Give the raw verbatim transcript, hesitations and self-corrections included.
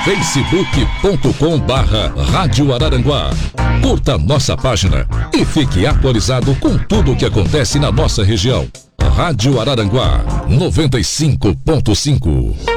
facebook ponto com barra Rádio Araranguá. Curta nossa página e fique atualizado com tudo o que acontece na nossa região. Rádio Araranguá noventa e cinco ponto cinco.